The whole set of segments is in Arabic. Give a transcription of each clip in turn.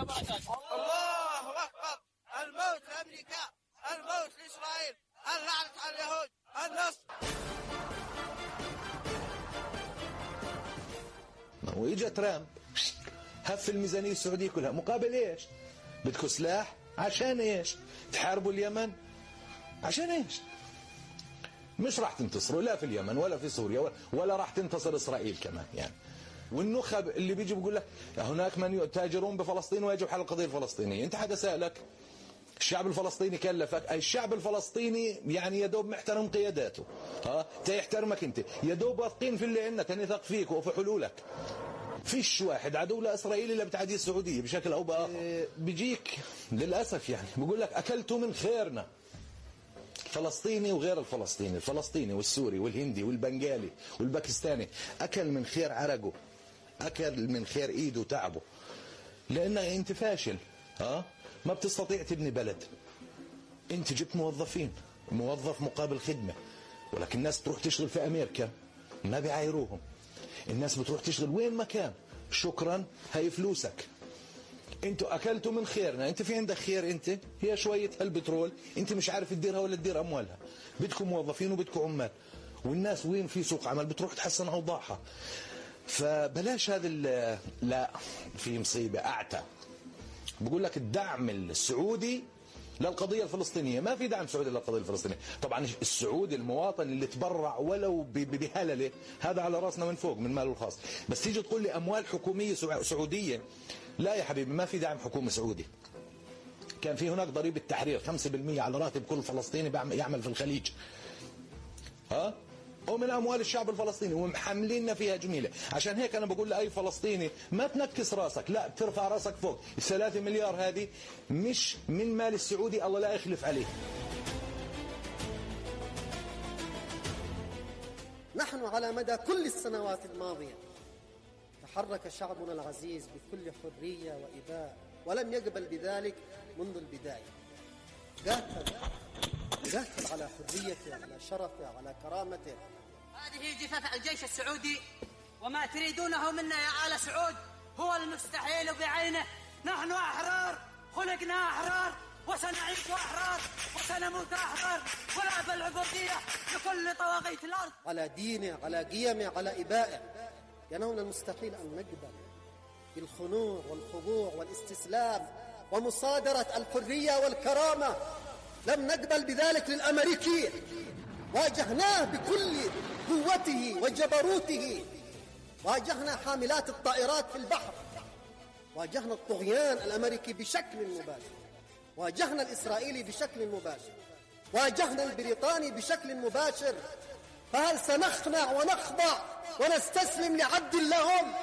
وبركاته. الله أكبر. الموت لأمريكا، الموت لإسرائيل، اللعنة على اليهود، النصر. وإجا ترامب هف الميزانية السعودية كلها مقابل إيش؟ بدكوا سلاح؟ عشان إيش؟ تحاربوا اليمن؟ عشان إيش؟ مش راح تنتصروا لا في اليمن ولا في سوريا ولا راح تنتصر إسرائيل كمان يعني. والنخب اللي بيجي بيقول لك هناك من يتاجرون بفلسطين ويجب حل القضية الفلسطينية. انت حدا سألك؟ الشعب الفلسطيني كلفك؟ اي الشعب الفلسطيني يعني يدوب محترم قياداته، تيحترمك انت، يدوب واثقين في اللي عندك، نثق فيك وفي حلولك. فيش واحد عدو لإسرائيل إلا بتعدي السعودية بشكل أو بآخر. بيجيك للأسف يعني بيقول لك أكلتوا من خيرنا، الفلسطيني وغير الفلسطيني، الفلسطيني والسوري والهندي والبنغالي والباكستاني أكل من خير عرقه، أكل من خير إيده وتعبه، لأن أنت فاشل، ما بتستطيع تبني بلد. أنت جبت موظفين، موظف مقابل خدمة، ولكن الناس تروح تشتغل في أمريكا ما بيعايروهم. الناس بتروح تشتغل وين ما كان، شكرا هاي فلوسك. انتوا اكلتوا من خيرنا. انت في عندك خير، انت هي شوية هالبترول انت مش عارف تديرها ولا تدير اموالها. بدكم موظفين وبدكم عمال، والناس وين في سوق عمل بتروح تحسن اوضاعها. فبلاش هذا لا، في مصيبة اعتى. بقول لك الدعم السعودي للقضية الفلسطينية، ما في دعم سعودي للقضية الفلسطينية. طبعا السعودي المواطن اللي تبرع ولو بهلله هذا على راسنا من فوق من ماله الخاص، بس تيجي تقول لي أموال حكومية سعودية، لا يا حبيبي ما في دعم حكومي سعودي. كان في هناك ضريبة تحرير 5% على راتب كل فلسطيني يعمل في الخليج، ومن أموال الشعب الفلسطيني ومحمليننا فيها جميلة. عشان هيك أنا بقول لأي فلسطيني ما تنكس راسك، لا ترفع راسك فوق. 3 مليار هذه مش من مال السعودي، الله لا يخلف عليه. نحن على مدى كل السنوات الماضية تحرك شعبنا العزيز بكل حرية وإباء، ولم يقبل بذلك منذ البداية. قاتل على حريته، على شرفه، على كرامته. هذه جثث الجيش السعودي، وما تريدونه منا يا آل سعود هو المستحيل بعينه. نحن أحرار، خلقنا أحرار، وسنعيش أحرار، وسنموت أحرار، ولا بالعبودية لكل طواغيت الأرض. على دينه، على قيمه، على إبائه. لأنه من المستحيل أن نقبل بالخنوع والخضوع والاستسلام ومصادرة الحرية والكرامة. لم نقبل بذلك للأمريكي، واجهناه بكل قوته وجبروته. واجهنا حاملات الطائرات في البحر، واجهنا الطغيان الأمريكي بشكل مباشر، واجهنا الإسرائيلي بشكل مباشر، واجهنا البريطاني بشكل مباشر. فهل سنخنع ونخضع ونستسلم لعبد لهم؟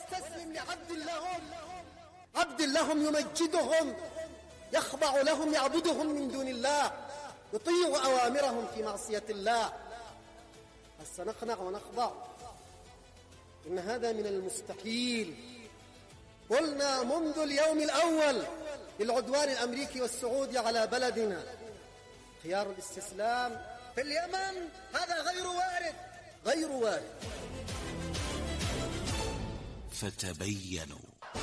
عبد لهم يمجدهم، يخضع لهم، يعبدهم من دون الله، يطيع أوامرهم في معصية الله. هل سنخنع ونخضع؟ إن هذا من المستحيل. قلنا منذ اليوم الأول للعدوان الأمريكي والسعودي على بلدنا خيار الاستسلام في اليمن هذا غير وارد. فتبينوا.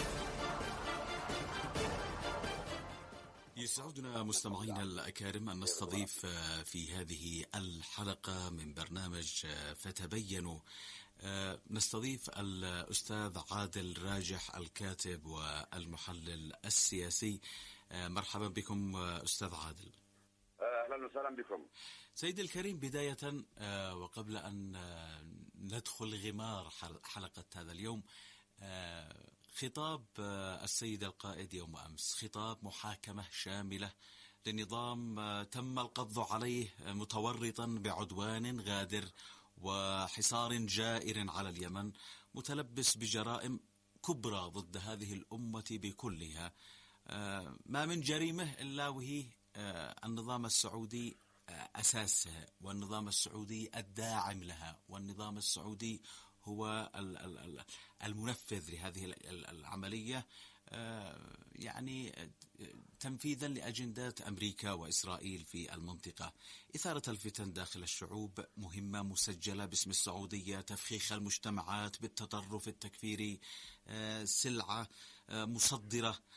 يسعدنا مستمعينا الأكارم أن نستضيف في هذه الحلقة من برنامج فتبينوا نستضيف الأستاذ عادل راجح الكاتب والمحلل السياسي. مرحبا بكم أستاذ عادل. أهلا وسهلا بكم سيدي الكريم. بداية وقبل أن ندخل غمار حلقة هذا اليوم، خطاب السيد القائد يوم أمس خطاب محاكمة شاملة لنظام تم القبض عليه متورطا بعدوان غادر وحصار جائر على اليمن، متلبس بجرائم كبرى ضد هذه الأمة بكلها. ما من جريمة إلا وهي النظام السعودي أساسها، والنظام السعودي الداعم لها، والنظام السعودي هو المنفذ لهذه العملية، يعني تنفيذا لأجندات أمريكا وإسرائيل في المنطقة. إثارة الفتن داخل الشعوب، مهمة مسجلة باسم السعودية، تفخيخ المجتمعات بالتطرف التكفيري، سلعة مصدرة